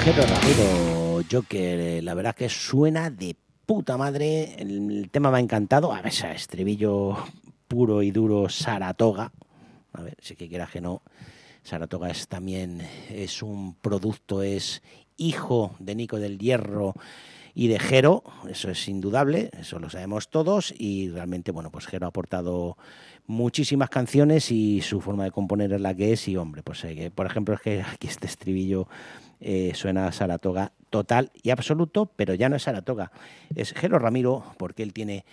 Jero Ramiro, Joker, la verdad que suena de puta madre, el tema me ha encantado, a ver, ese estribillo puro y duro, Saratoga, a ver, si que quieras que no, Saratoga es un producto, es hijo de Nico del Hierro y de Jero, eso es indudable, eso lo sabemos todos, y realmente, bueno, pues Jero ha aportado muchísimas canciones y su forma de componer es la que es, y hombre, pues por ejemplo, es que aquí este estribillo suena a Saratoga total y absoluto, pero ya no es Saratoga, es Jero Ramiro, porque él tiene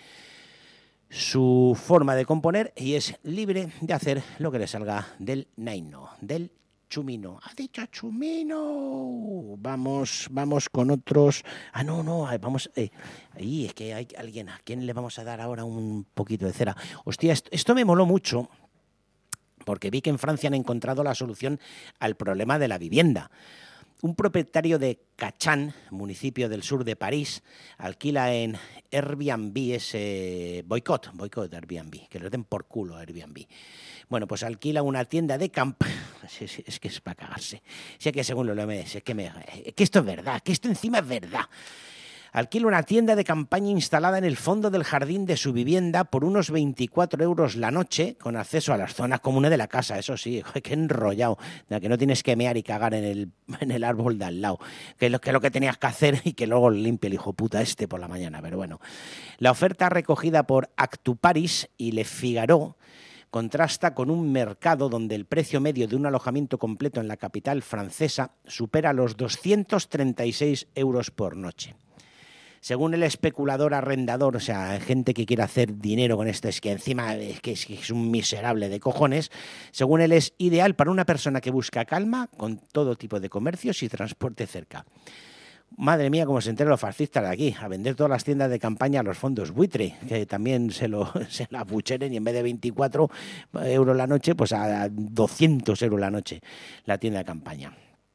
su forma de componer y es libre de hacer lo que le salga del naino, del chumino. Ha dicho chumino. Vamos con otros. Vamos. Ahí es que hay alguien. ¿A quién le vamos a dar ahora un poquito de cera? Hostia, esto me moló mucho porque vi que en Francia han encontrado la solución al problema de la vivienda. Un propietario de Cachan, municipio del sur de París, alquila en Airbnb ese boicot Airbnb, que lo den por culo a Airbnb. Bueno, pues alquila una tienda de campaña. Es que es para cagarse. Sé que según lo lees, que esto es verdad, que esto encima es verdad. Alquila una tienda de campaña instalada en el fondo del jardín de su vivienda por unos 24 euros la noche, con acceso a las zonas comunes de la casa. Eso sí, qué enrollado, que no tienes que mear y cagar en el árbol de al lado, que es lo que tenías que hacer y que luego limpie el hijo puta por la mañana. Pero bueno, la oferta recogida por Actuparis y Le Figaro contrasta con un mercado donde el precio medio de un alojamiento completo en la capital francesa supera los 236 euros por noche. Según el especulador arrendador, o sea, gente que quiere hacer dinero con esto, es que encima es un miserable de cojones, según él es ideal para una persona que busca calma con todo tipo de comercios y transporte cerca. Madre mía, cómo se enteran los fascistas de aquí, a vender todas las tiendas de campaña a los fondos buitre, que también se la bucheren y en vez de 24 euros la noche, pues a 200 euros la noche la tienda de campaña.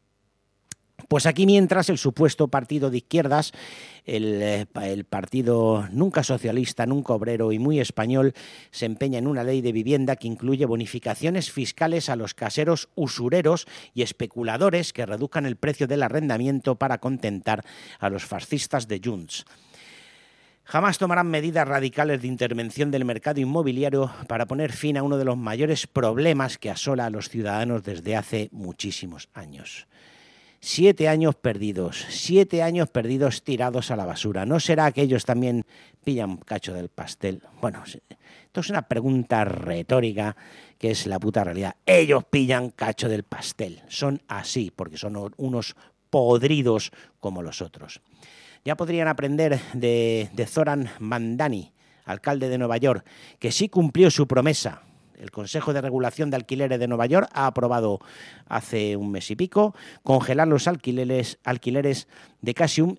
Pues aquí mientras el supuesto partido de izquierdas, el partido nunca socialista, nunca obrero y muy español, se empeña en una ley de vivienda que incluye bonificaciones fiscales a los caseros usureros y especuladores que reduzcan el precio del arrendamiento para contentar a los fascistas de Junts. Jamás tomarán medidas radicales de intervención del mercado inmobiliario para poner fin a uno de los mayores problemas que asola a los ciudadanos desde hace muchísimos años. 7 años perdidos tirados a la basura. ¿No será que ellos también pillan cacho del pastel? Bueno, esto es una pregunta retórica que es la puta realidad. Ellos pillan cacho del pastel. Son así porque son unos podridos como los otros. Ya podrían aprender de Zoran Mandani, alcalde de Nueva York, que sí cumplió su promesa. El Consejo de Regulación de Alquileres de Nueva York ha aprobado hace un mes y pico congelar los alquileres de casi un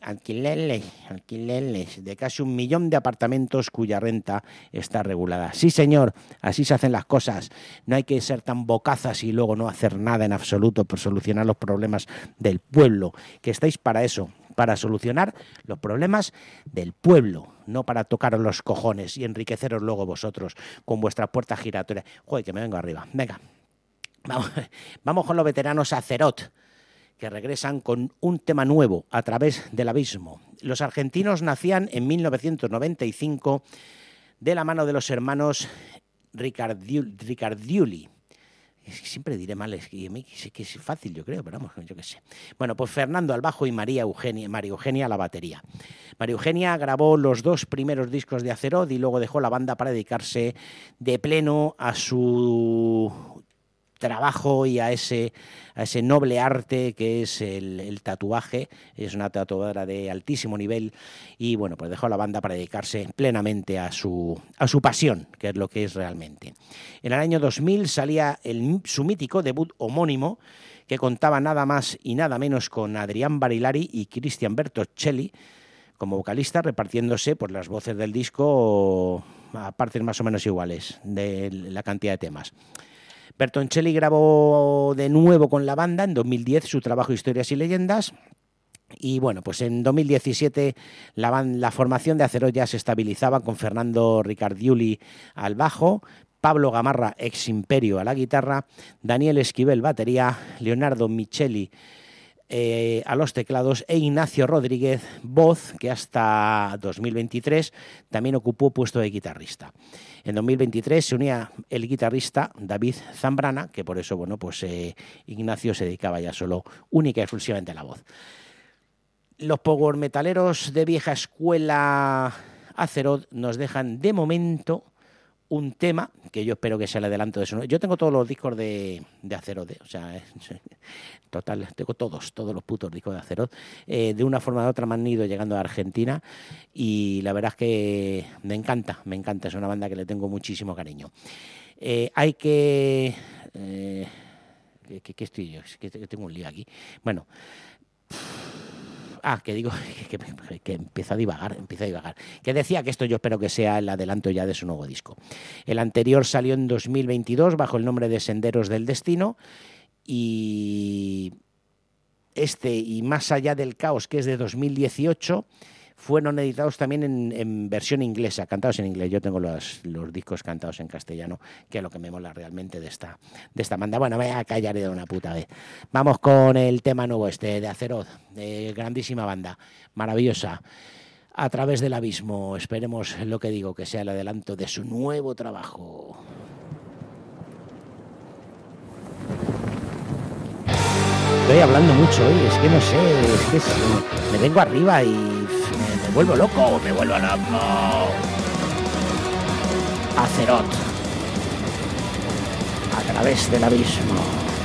millón de apartamentos cuya renta está regulada. Sí, señor, así se hacen las cosas. No hay que ser tan bocazas y luego no hacer nada en absoluto por solucionar los problemas del pueblo, que estáis para eso, para solucionar los problemas del pueblo, no para tocaros los cojones y enriqueceros luego vosotros con vuestras puertas giratorias. Joder, que me vengo arriba. Venga, vamos con los veteranos Azeroth, que regresan con un tema nuevo, A través del abismo. Los argentinos nacían en 1995 de la mano de los hermanos Ricardiuli. Siempre diré mal, es que es fácil, yo creo, pero vamos, yo qué sé. Bueno, pues Fernando al bajo y María Eugenia a la batería. María Eugenia grabó los 2 primeros discos de Azeroth y luego dejó la banda para dedicarse de pleno a su trabajo y a ese noble arte que es el tatuaje. Es una tatuadora de altísimo nivel y bueno, pues dejó la banda para dedicarse plenamente a su pasión, que es lo que es realmente. En el año 2000 salía su mítico debut homónimo, que contaba nada más y nada menos con Adrián Barilari y Cristian Bertoncelli como vocalistas, repartiéndose pues las voces del disco a partes más o menos iguales de la cantidad de temas. Bertoncelli grabó de nuevo con la banda en 2010 su trabajo Historias y Leyendas. Y bueno, pues en 2017 la formación de Azeroth ya se estabilizaba con Fernando Ricardiuli al bajo, Pablo Gamarra, ex Imperio, a la guitarra, Daniel Esquivel, batería, Leonardo Micheli a los teclados, e Ignacio Rodríguez, voz, que hasta 2023 también ocupó puesto de guitarrista. En 2023 se unía el guitarrista David Zambrana, que por eso, bueno, pues Ignacio se dedicaba ya solo, única y exclusivamente a la voz. Los power metaleros de vieja escuela Azeroth nos dejan de momento un tema que yo espero que sea el adelanto de su... Yo tengo todos los discos de Azeroth, o sea, total, tengo todos los putos discos de Azeroth. De una forma u otra me han ido llegando a Argentina y la verdad es que me encanta, es una banda que le tengo muchísimo cariño. Hay que... ¿Qué estoy yo? Es que tengo un lío aquí. Bueno... que digo que empieza a divagar. Que decía que esto yo espero que sea el adelanto ya de su nuevo disco. El anterior salió en 2022 bajo el nombre de Senderos del Destino, y este y Más allá del caos, que es de 2018, fueron editados también en versión inglesa, cantados en inglés. Yo tengo los discos cantados en castellano, que es lo que me mola realmente de esta banda. Bueno, me voy a callar de una puta vez. Vamos con el tema nuevo de Azeroth, grandísima banda, maravillosa. A través del abismo, esperemos lo que digo, que sea el adelanto de su nuevo trabajo. Estoy hablando mucho hoy, es que no sé, es que me vengo arriba y me vuelvo loco, Azeroth, a través del abismo.